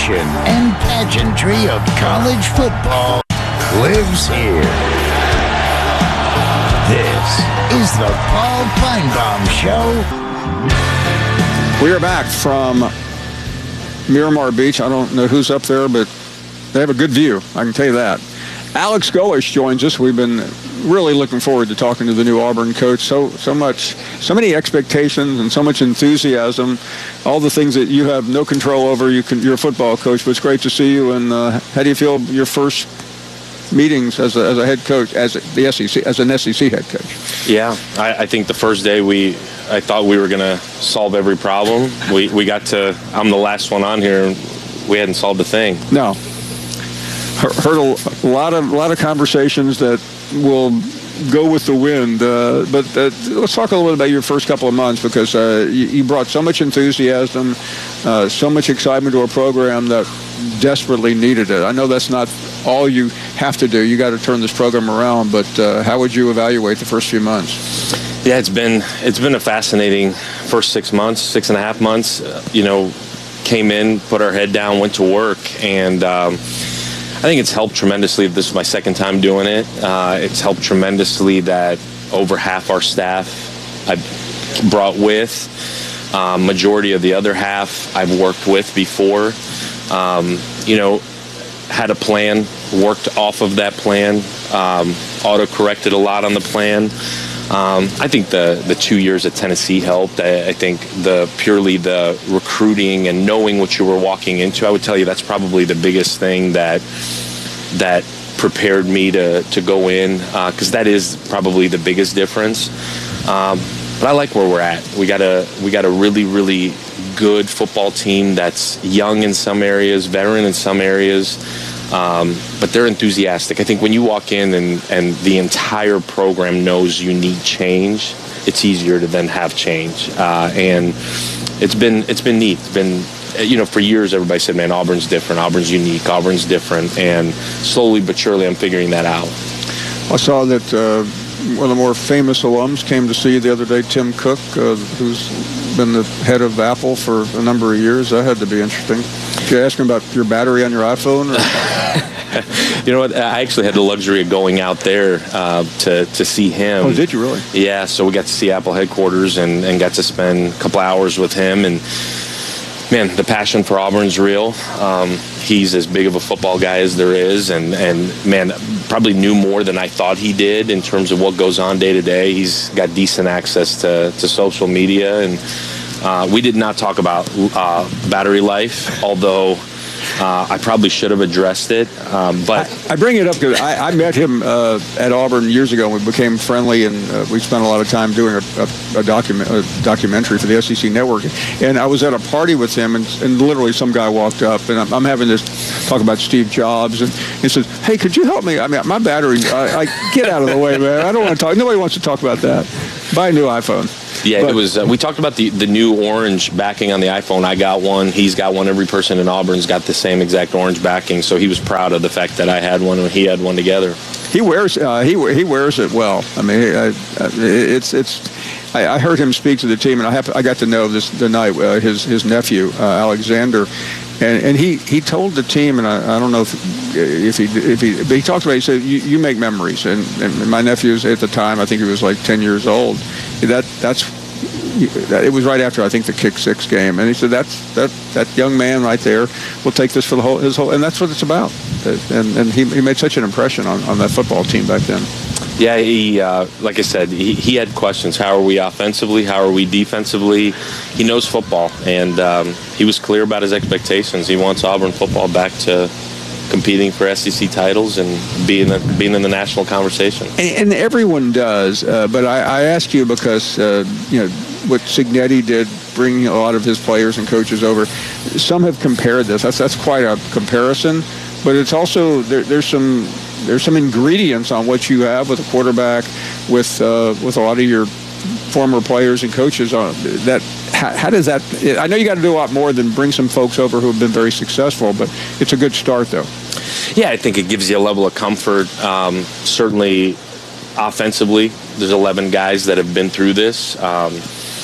passion and pageantry of college football lives here. This is the Paul Finebaum Show. We are back from Miramar Beach. I don't know who's up there, but they have a good view. I can tell you that. Alex Golesh joins us. We've been really looking forward to talking to the new Auburn coach. So many expectations and so much enthusiasm. All the things that you have no control over. You're a football coach, but it's great to see you. And how do you feel your first meetings as a head coach, as the SEC, as an SEC head coach? Yeah, I think the first day I thought we were going to solve every problem. We got to. I'm the last one on here, and we hadn't solved a thing. No. Heard a lot of conversations that will go with the wind. But let's talk a little bit about your first couple of months, because you brought so much enthusiasm, so much excitement to a program that desperately needed it. I know that's not all you have to do. You got to turn this program around. But how would you evaluate the first few months? Yeah, it's been a fascinating first 6 months, 6.5 months. Came in, put our head down, went to work, and I think it's helped tremendously. This is my second time doing it. It's helped tremendously that over half our staff I've brought with. Majority of the other half I've worked with before. Had a plan, worked off of that plan, auto-corrected a lot on the plan. I think the 2 years at Tennessee helped. I think purely the recruiting and knowing what you were walking into, I would tell you that's probably the biggest thing that prepared me to go in, because that is probably the biggest difference. But I like where we're at. We got a really, really good football team that's young in some areas, veteran in some areas. But they're enthusiastic. I think when you walk in and the entire program knows you need change, it's easier to then have change. And it's been neat. It's been, for years everybody said, man, Auburn's different, Auburn's unique, Auburn's different. And slowly but surely I'm figuring that out. I saw that one of the more famous alums came to see you the other day, Tim Cook, who's been the head of Apple for a number of years. That had to be interesting. Did you ask him about your battery on your iPhone? You know what? I actually had the luxury of going out there to see him. Oh, did you really? Yeah, so we got to see Apple headquarters and got to spend a couple hours with him. And, man, the passion for Auburn's real. He's as big of a football guy as there is. And man, probably knew more than I thought he did in terms of what goes on day to day. He's got decent access to social media. And we did not talk about battery life, although I probably should have addressed it. But I bring it up because I met him at Auburn years ago, and we became friendly, and we spent a lot of time doing a documentary for the SEC Network. And I was at a party with him, and literally some guy walked up, and I'm having this talk about Steve Jobs, and he says, "Hey, could you help me? I mean, my battery, get out of the way, man. I don't want to talk. Nobody wants to talk about that. Buy a new iPhone." Yeah, it was. We talked about the new orange backing on the iPhone. I got one. He's got one. Every person in Auburn's got the same exact orange backing. So he was proud of the fact that I had one and he had one together. He wears it well. I mean, I heard him speak to the team, and I got to know this tonight. His nephew Alexander. And he told the team, and I don't know if he talked about it. He said, you make memories. And my nephew's at the time, I think he was like 10 years old. It was right after, I think, the Kick 6 game. And he said, that young man right there will take this for his whole, and that's what it's about. And he made such an impression on that football team back then. Yeah, he, like I said, he had questions. How are we offensively? How are we defensively? He knows football, and he was clear about his expectations. He wants Auburn football back to competing for SEC titles and being in the national conversation. And everyone does, but I ask you because, what Cignetti did, bringing a lot of his players and coaches over, some have compared this. That's quite a comparison, but it's also, there's some ingredients on what you have with a quarterback, with a lot of your former players and coaches on that. How does that? I know you got to do a lot more than bring some folks over who have been very successful, but it's a good start, though. Yeah, I think it gives you a level of comfort. Certainly, offensively, there's 11 guys that have been through this.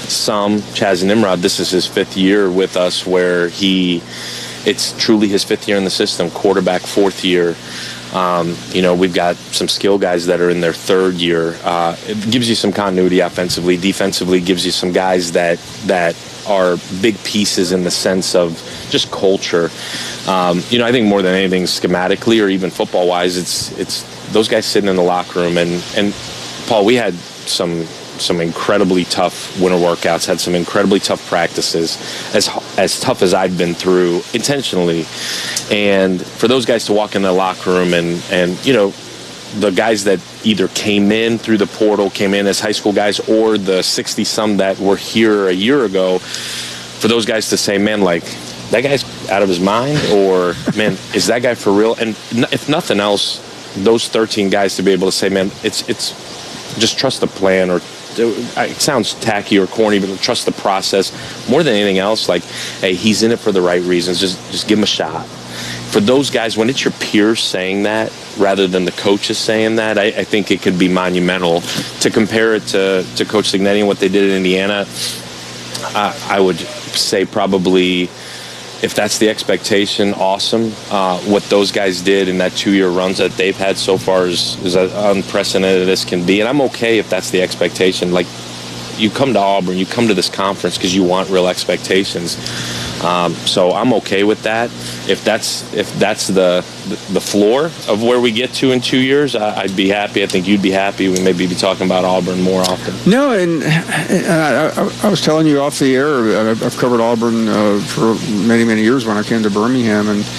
some, Chaz Nimrod, this is his 5th year with us where it's truly his 5th year in the system, quarterback 4th year. We've got some skill guys that are in their 3rd year. It gives you some continuity offensively. Defensively gives you some guys that are big pieces in the sense of just culture. I think more than anything, schematically or even football-wise, it's those guys sitting in the locker room. And Paul, we had some incredibly tough winter workouts, had some incredibly tough practices, as tough as I've been through intentionally. And for those guys to walk in the locker room and the guys that either came in through the portal, came in as high school guys, or the 60-some that were here a year ago, for those guys to say, man, like, that guy's out of his mind, or, man, is that guy for real? And if nothing else, those 13 guys to be able to say, man, it's just trust the plan, or it sounds tacky or corny, but trust the process. More than anything else, like, hey, he's in it for the right reasons. Just give him a shot. For those guys, when it's your peers saying that rather than the coaches saying that, I think it could be monumental. To compare it to Coach Cignetti and what they did in Indiana, I would say probably, if that's the expectation, awesome. What those guys did in that 2-year runs that they've had so far is as unprecedented as can be. And I'm okay if that's the expectation. Like, you come to Auburn, you come to this conference because you want real expectations. So I'm okay with that. If that's the floor of where we get to in 2 years, I'd be happy. I think you'd be happy. We maybe be talking about Auburn more often. No, and I was telling you off the air, I've covered Auburn for many, many years when I came to Birmingham, and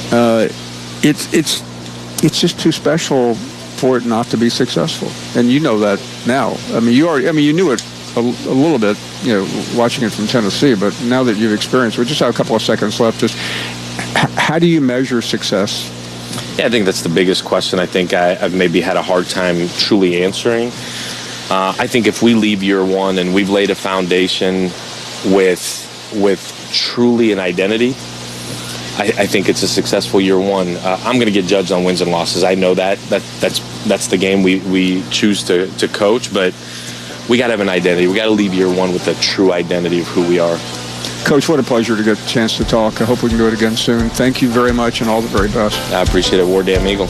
it's just too special for it not to be successful. And you know that now. I mean, you knew it a little bit, watching it from Tennessee, but now that you've experienced, we just have a couple of seconds left. Just how do you measure success? Yeah, I think that's the biggest question. I think I've maybe had a hard time truly answering. I think if we leave year one and we've laid a foundation with truly an identity, I think it's a successful year one. I'm going to get judged on wins and losses. I know that's the game we choose to coach, but we got to have an identity. We got to leave year one with a true identity of who we are. Coach, what a pleasure to get a chance to talk. I hope we can do it again soon. Thank you very much, and all the very best. I appreciate it. War Damn Eagle.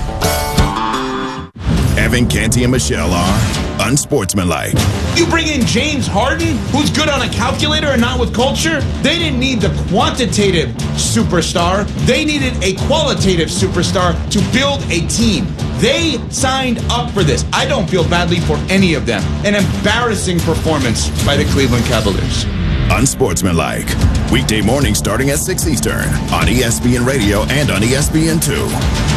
Evan Canty and Michelle are unsportsmanlike. You bring in James Harden, who's good on a calculator and not with culture? They didn't need the quantitative superstar. They needed a qualitative superstar to build a team. They signed up for this. I don't feel badly for any of them. An embarrassing performance by the Cleveland Cavaliers. Unsportsmanlike. Weekday morning starting at 6 Eastern on ESPN Radio and on ESPN2.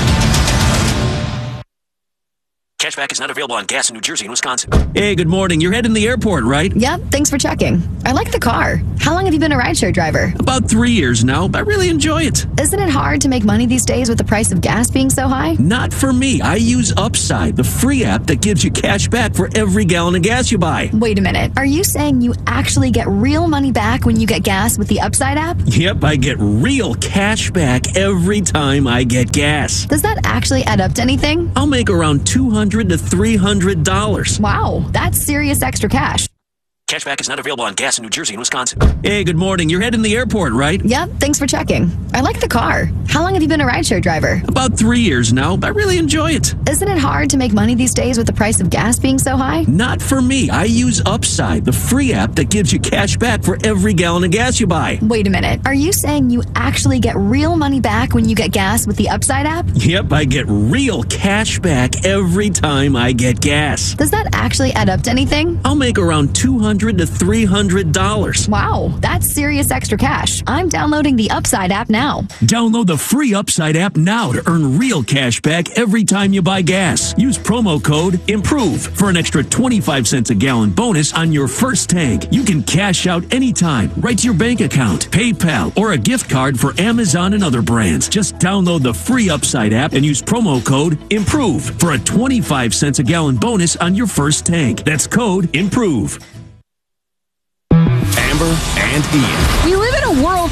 Cashback is not available on gas in New Jersey and Wisconsin. Hey, good morning. You're heading to the airport, right? Yep, thanks for checking. I like the car. How long have you been a rideshare driver? About 3 years now. I really enjoy it. Isn't it hard to make money these days with the price of gas being so high? Not for me. I use Upside, the free app that gives you cash back for every gallon of gas you buy. Wait a minute. Are you saying you actually get real money back when you get gas with the Upside app? Yep, I get real cash back every time I get gas. Does that actually add up to anything? I'll make around $200 to $300. Wow, that's serious extra cash. Cashback is not available on gas in New Jersey and Wisconsin. Hey, good morning. You're heading to the airport, right? Yep, thanks for checking. I like the car. How long have you been a rideshare driver? About 3 years now. I really enjoy it. Isn't it hard to make money these days with the price of gas being so high? Not for me. I use Upside, the free app that gives you cash back for every gallon of gas you buy. Wait a minute. Are you saying you actually get real money back when you get gas with the Upside app? Yep, I get real cash back every time I get gas. Does that actually add up to anything? I'll make around $200 to $300. Wow, that's serious extra cash. I'm downloading the Upside app now. Download the free Upside app now to earn real cash back every time you buy gas. Use promo code IMPROVE for an extra 25 cents a gallon bonus on your first tank. You can cash out anytime, right to your bank account, PayPal, or a gift card for Amazon and other brands. Just download the free Upside app and use promo code IMPROVE for a 25 cents a gallon bonus on your first tank. That's code IMPROVE. Amber and Ian. We live in a world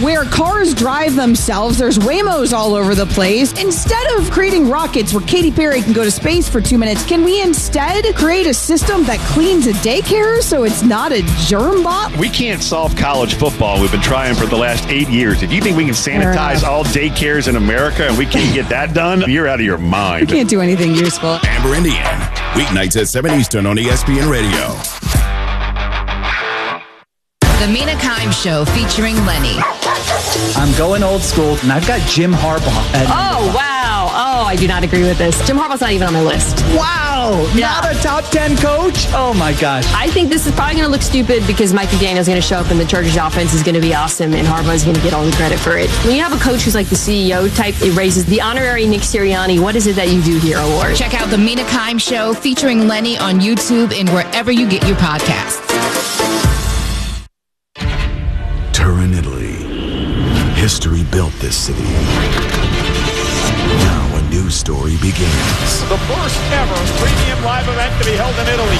where cars drive themselves, there's Waymos all over the place. Instead of creating rockets where Katy Perry can go to space for 2 minutes, can we instead create a system that cleans a daycare so it's not a germ bomb? We can't solve college football. We've been trying for the last 8 years. If you think we can sanitize all daycares in America and we can't get that done, you're out of your mind. We can't do anything useful. Amber Indian, weeknights at 7 Eastern on ESPN Radio. The Mina Kimes Show featuring Lenny. I'm going old school, and I've got Jim Harbaugh. Oh, wow. Oh, I do not agree with this. Jim Harbaugh's not even on my list. Wow. Yeah. Not a top 10 coach? Oh, my gosh. I think this is probably going to look stupid because Mike McDaniel's going to show up and the Chargers offense is going to be awesome and Harbaugh's going to get all the credit for it. When you have a coach who's like the CEO type, it raises the honorary Nick Sirianni, what is it that you do here award. Check out the Mina Kimes Show featuring Lenny on YouTube and wherever you get your podcasts. Turin, Italy. History built this city. Now a new story begins. The first ever premium live event to be held in Italy.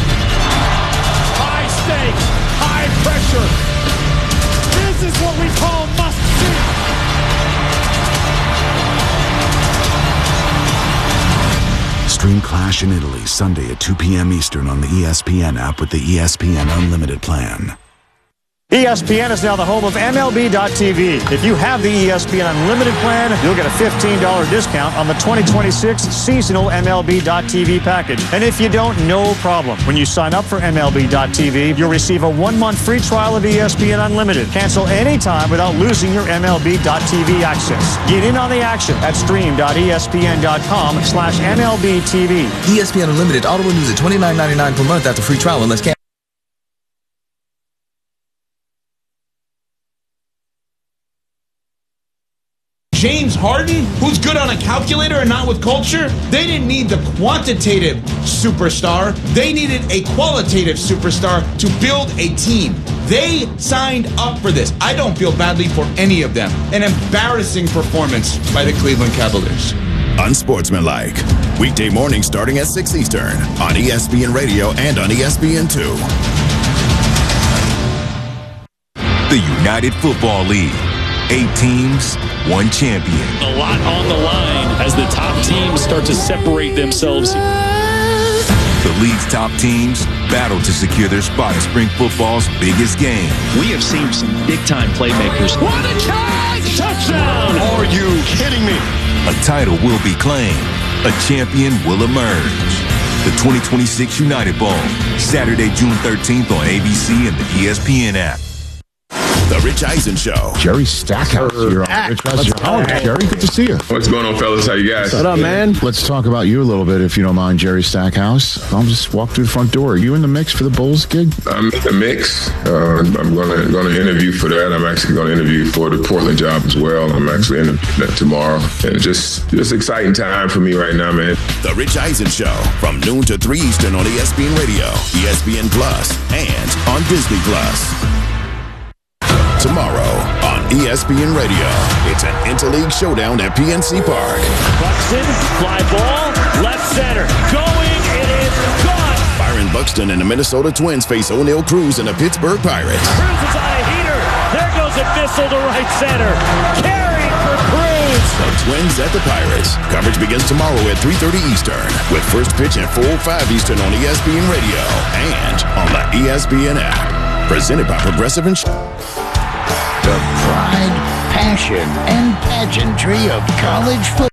High stakes, high pressure. This is what we call must-see. Stream Clash in Italy Sunday at 2 p.m. Eastern on the ESPN app with the ESPN Unlimited plan. ESPN is now the home of MLB.tv. If you have the ESPN Unlimited plan, you'll get a $15 discount on the 2026 seasonal MLB.tv package. And if you don't, no problem. When you sign up for MLB.tv, you'll receive a 1-month free trial of ESPN Unlimited. Cancel anytime without losing your MLB.tv access. Get in on the action at stream.espn.com/MLBTV. ESPN Unlimited auto renews at $29.99 per month after free trial unless canceled. James Harden, who's good on a calculator and not with culture, they didn't need the quantitative superstar. They needed a qualitative superstar to build a team. They signed up for this. I don't feel badly for any of them. An embarrassing performance by the Cleveland Cavaliers. Unsportsmanlike. Weekday morning starting at 6 Eastern on ESPN Radio and on ESPN2. The United Football League. 8 teams, 1 champion. A lot on the line as the top teams start to separate themselves. The league's top teams battle to secure their spot in spring football's biggest game. We have seen some big-time playmakers. What a catch! Touchdown! Are you kidding me? A title will be claimed. A champion will emerge. The 2026 United Bowl, Saturday, June 13th on ABC and the ESPN app. The Rich Eisen Show. Jerry Stackhouse here on Rich Eisen. How Jerry? Good to see you. What's going on, fellas? How you guys? What up, man? Let's talk about you a little bit, if you don't mind, Jerry Stackhouse. I'll just walk through the front door. Are you in the mix for the Bulls gig? I'm in the mix. I'm going to interview for that. I'm actually going to interview for the Portland job as well. I'm actually interviewing that tomorrow. And just exciting time for me right now, man. The Rich Eisen Show from noon to 3 Eastern on ESPN Radio, ESPN Plus, and on Disney Plus. Tomorrow on ESPN Radio, it's an interleague showdown at PNC Park. Buxton, fly ball, left center, going, it is gone. Byron Buxton and the Minnesota Twins face O'Neal Cruz and the Pittsburgh Pirates. Cruz is on a heater. There goes a missile to right center. Carry for Cruz. The Twins at the Pirates. Coverage begins tomorrow at 3:30 Eastern with first pitch at 4:05 Eastern on ESPN Radio and on the ESPN app. Presented by Progressive Insurance. The pride, passion, and pageantry of college football.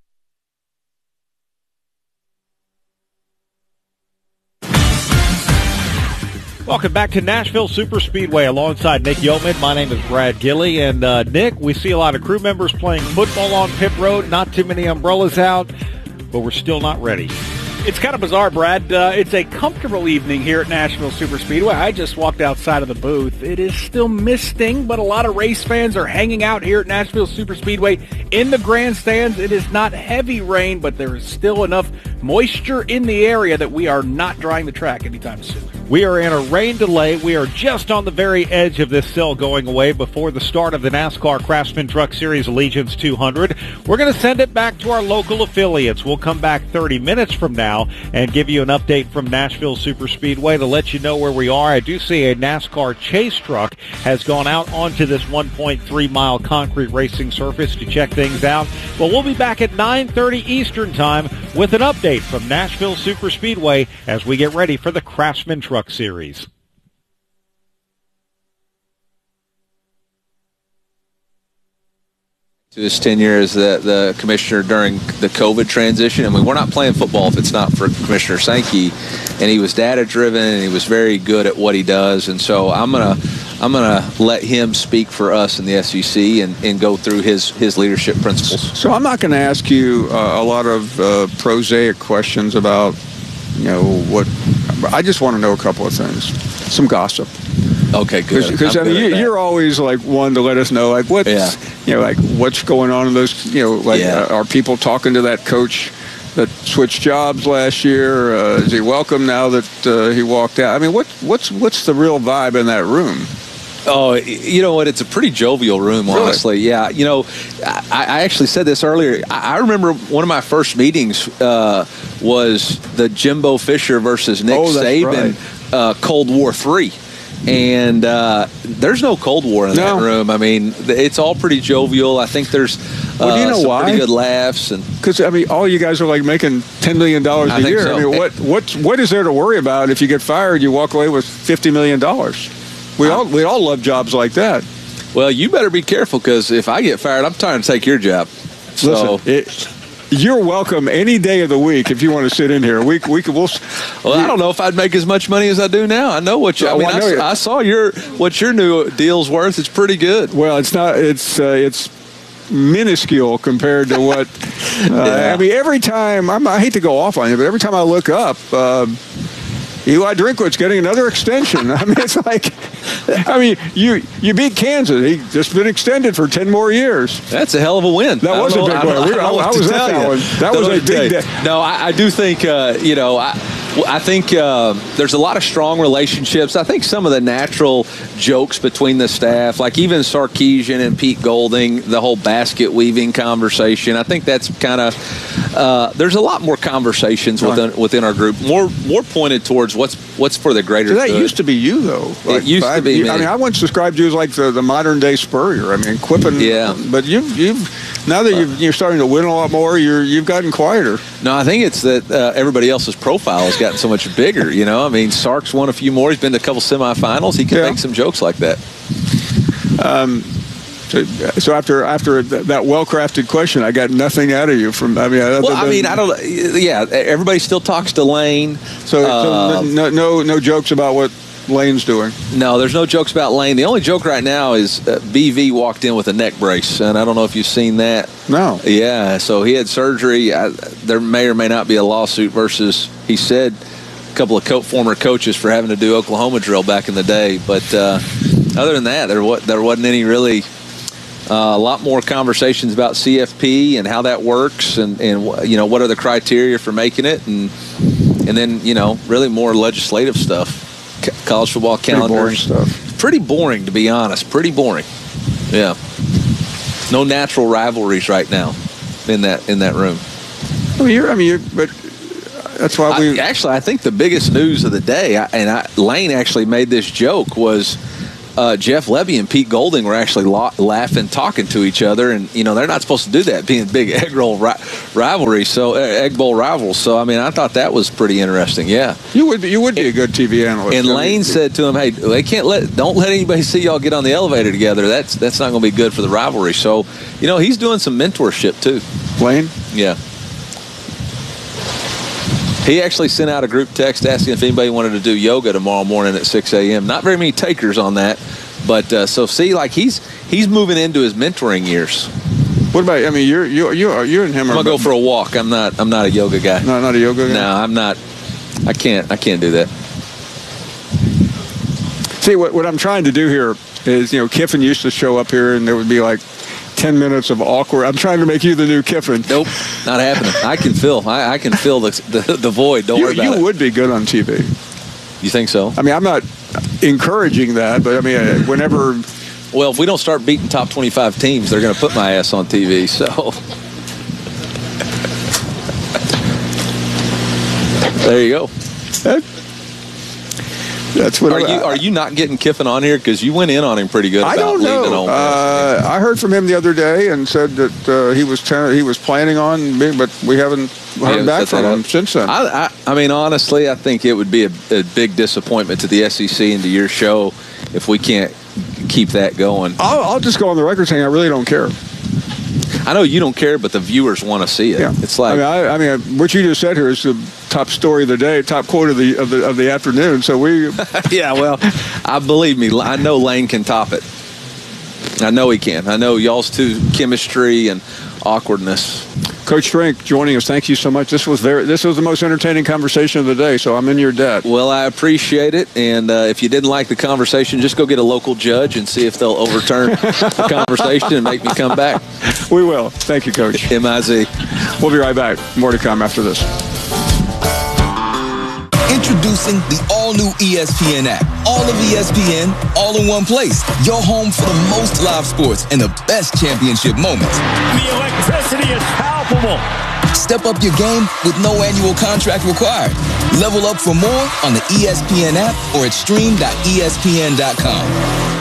Welcome back to Nashville Superspeedway alongside Nick Yeoman. My name is Brad Gilley. And Nick, we see a lot of crew members playing football on pit road. Not too many umbrellas out, but we're still not ready. It's kind of bizarre, Brad. It's a comfortable evening here at Nashville Superspeedway. I just walked outside of the booth. It is still misting, but a lot of race fans are hanging out here at Nashville Superspeedway in the grandstands. It is not heavy rain, but there is still enough moisture in the area that we are not drying the track anytime soon. We are in a rain delay. We are just on the very edge of this cell going away before the start of the NASCAR Craftsman Truck Series Allegiance 200. We're going to send it back to our local affiliates. We'll come back 30 minutes from now and give you an update from Nashville Superspeedway to let you know where we are. I do see a NASCAR chase truck has gone out onto this 1.3-mile concrete racing surface to check things out. Well, we'll be back at 9:30 Eastern Time with an update from Nashville Superspeedway as we get ready for the Craftsman Truck Series. To his tenure as the commissioner during the COVID transition. I mean, we're not playing football if it's not for Commissioner Sankey, and he was data-driven, and he was very good at what he does. And so I'm gonna let him speak for us in the SEC and go through his leadership principles. So I'm not going to ask you a lot of prosaic questions about, what. I just want to know a couple of things. Some gossip. Okay, good. Because I mean, you're always like one to let us know, like what's going on in those. Are people talking to that coach that switched jobs last year? Is he welcome now that he walked out? I mean, what's the real vibe in that room? Oh, you know what? It's a pretty jovial room, honestly. Really? Yeah. I actually said this earlier. I remember one of my first meetings was the Jimbo Fisher versus Nick Saban Cold War III. And there's no Cold War in that room. I mean, it's all pretty jovial. I think there's some pretty good laughs. Because, I mean, all you guys are like making $10 million a year. So. I mean, what is there to worry about if you get fired, you walk away with $50 million? We all love jobs like that. Well, you better be careful, because if I get fired, I'm trying to take your job. So. Listen, you're welcome any day of the week if you want to sit in here. We'll I don't know if I'd make as much money as I do now. I know what you. I saw what your new deal's worth. It's pretty good. Well, it's not. It's minuscule compared to what. I mean, every time I hate to go off on you, but every time I look up. Eli Drinkwitz's getting another extension. I mean, it's like, you beat Kansas. He just been extended for 10 more years. That's a hell of a win. That was a big win. I was at that one. That was a big day. No, I do think, I think there's a lot of strong relationships. I think some of the natural jokes between the staff, like even Sarkisian and Pete Golding, the whole basket weaving conversation, I think that's kind of, there's a lot more conversations within our group, more pointed towards what's for the greater good. That used to be you, though. It used to be me. I mean, I once described you as like the modern day Spurrier. I mean, quipping. Yeah. But you've now that you're starting to win a lot more, you've gotten quieter. No, I think it's that everybody else's profile has gotten so much bigger. I mean, Sark's won a few more. He's been to a couple semifinals. He can make some jokes like that. So after that well-crafted question, I got nothing out of you from. I mean, I don't. Yeah, everybody still talks to Lane. So no jokes about what Lane's doing. No, there's no jokes about Lane. The only joke right now is BV walked in with a neck brace, and I don't know if you've seen that. No. Yeah, so he had surgery. There may or may not be a lawsuit versus, he said, a couple of former coaches for having to do Oklahoma drill back in the day. But other than that, there wasn't any really. A lot more conversations about CFP and how that works, and what are the criteria for making it, and then really more legislative stuff. College football calendar boring stuff. Pretty boring, to be honest. Pretty boring. Yeah. No natural rivalries right now in that room. But that's why we. I think the biggest news of the day, Lane actually made this joke, was Jeff Levy and Pete Golding were actually laughing, talking to each other, and they're not supposed to do that, being big egg bowl rivalries. So I mean, I thought that was pretty interesting. Yeah, you would be a good TV analyst. And Lane said to him, "Hey, don't let anybody see y'all get on the elevator together. That's not going to be good for the rivalry." So he's doing some mentorship too. Lane, yeah. He actually sent out a group text asking if anybody wanted to do yoga tomorrow morning at 6 a.m. Not very many takers on that, but he's moving into his mentoring years. What about? I mean, you and him. I'm gonna go for a walk. I'm not a yoga guy. No, not a yoga guy. No, I'm not. I can't do that. See, what I'm trying to do here is, Kiffin used to show up here, and there would be like 10 minutes of awkward. I'm trying to make you the new Kiffin. Nope, not happening. I can fill the void. Don't worry about it. You would be good on TV. You think so? I mean, I'm not encouraging that, but I mean, whenever. Well, if we don't start beating top 25 teams, they're going to put my ass on TV. So there you go. That's what. Are you not getting Kiffin on here because you went in on him pretty good? I don't know. I heard from him the other day and said that he was planning on being, but we haven't heard back from him since then. I mean, honestly, I think it would be a big disappointment to the SEC and to your show if we can't keep that going. I'll just go on the record saying I really don't care. I know you don't care, but the viewers want to see it. Yeah. It's like I mean, what you just said here is the top story of the day, top quote of the afternoon. So we, yeah. Well, believe me, I know Lane can top it. I know he can. I know y'all's two chemistry and awkwardness. Coach Strink joining us. Thank you so much. This was the most entertaining conversation of the day. So I'm in your debt. Well, I appreciate it. And if you didn't like the conversation, just go get a local judge and see if they'll overturn the conversation and make me come back. We will. Thank you, Coach. M-I-Z. We'll be right back. More to come after this. Introducing the all-new ESPN app. All of ESPN, all in one place. Your home for the most live sports and the best championship moments. The electricity is palpable. Step up your game with no annual contract required. Level up for more on the ESPN app or at stream.espn.com.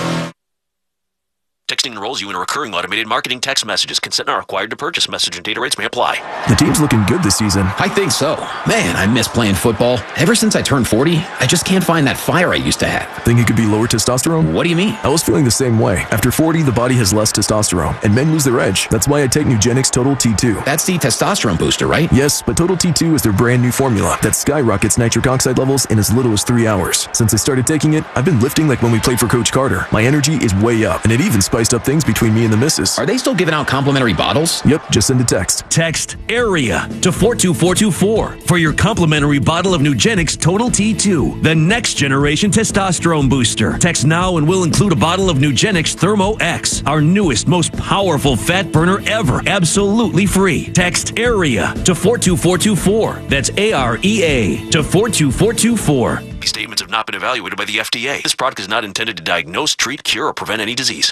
Texting enrolls you in a recurring automated marketing text messages. Consent not required to purchase. Message and data rates may apply. The team's looking good this season. I think so. Man, I miss playing football. Ever since I turned 40, I just can't find that fire I used to have. Think it could be lower testosterone? What do you mean? I was feeling the same way. After 40, the body has less testosterone, and men lose their edge. That's why I take Nugenix Total T2. That's the testosterone booster, right? Yes, but Total T2 is their brand new formula that skyrockets nitric oxide levels in as little as 3 hours. Since I started taking it, I've been lifting like when we played for Coach Carter. My energy is way up, and it even spiced up things between me and the missus. Are they still giving out complimentary bottles? Yep, just send a text. Text AREA to 42424 for your complimentary bottle of Nugenix Total T2, the next generation testosterone booster. Text now and we'll include a bottle of Nugenix Thermo X, our newest, most powerful fat burner ever, absolutely free. Text AREA to 42424. That's AREA to 42424. These statements have not been evaluated by the FDA. This product is not intended to diagnose, treat, cure, or prevent any disease.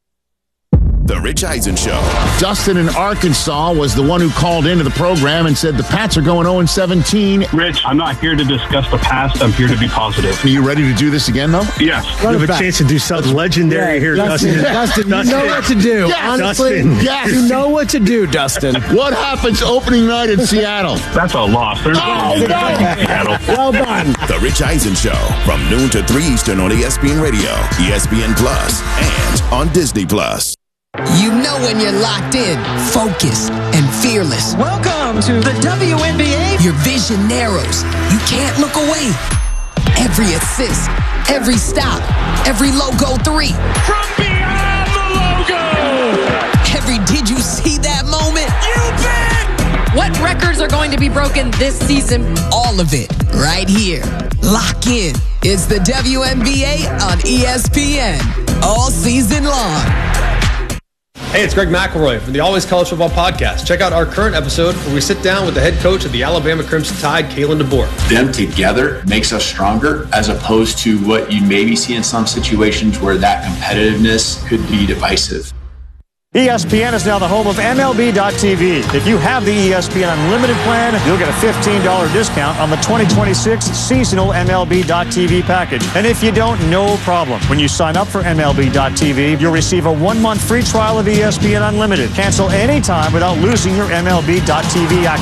The Rich Eisen Show. Dustin in Arkansas was the one who called into the program and said the Pats are going 0-17. Rich, I'm not here to discuss the past. I'm here to be positive. Are you ready to do this again, though? Yes. You have a chance to do something legendary here, Dustin. Dustin, you know what to do. Yes. Honestly, yes. You know what to do, Dustin. What happens opening night in Seattle? That's a loss. They're not in Seattle. Well done. The Rich Eisen Show from noon to 3 Eastern on ESPN Radio, ESPN Plus, and on Disney Plus. You know when you're locked in, focused, and fearless. Welcome to the WNBA. Your vision narrows. You can't look away. Every assist, every stop, every logo 3. From beyond the logo. Every did you see that moment? You bet. What records are going to be broken this season? All of it right here. Lock in. It's the WNBA on ESPN. All season long. Hey, it's Greg McElroy from the Always College Football Podcast. Check out our current episode where we sit down with the head coach of the Alabama Crimson Tide, Kalen DeBoer. Them together makes us stronger as opposed to what you maybe see in some situations where that competitiveness could be divisive. ESPN is now the home of MLB.tv. If you have the ESPN Unlimited plan, you'll get a $15 discount on the 2026 seasonal MLB.tv package. And if you don't, no problem. When you sign up for MLB.tv, you'll receive a 1-month free trial of ESPN Unlimited. Cancel anytime without losing your MLB.tv access.